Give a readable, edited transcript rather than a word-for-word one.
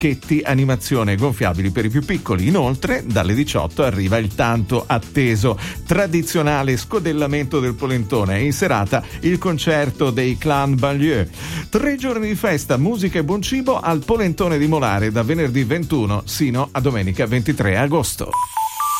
pacchetti animazione gonfiabili per i più piccoli. Inoltre dalle 18 arriva il tanto atteso tradizionale scodellamento del polentone e in serata il concerto dei Clan Banlieue. 3 giorni di festa, musica e buon cibo al Polentone di Molare da venerdì 21 sino a domenica 23 agosto.